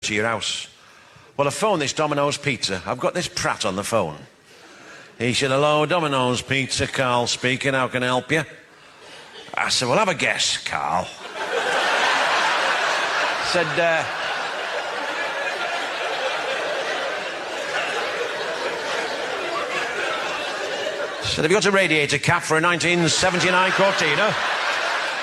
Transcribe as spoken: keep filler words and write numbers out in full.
to your house. Well, I phoned this Domino's Pizza. I've got this Pratt on the phone. He said, hello, Domino's Pizza, Carl speaking. How can I help you? I said, well, have a guess, Carl. said, uh... said, have you got a radiator cap for a nineteen seventy-nine Cortina?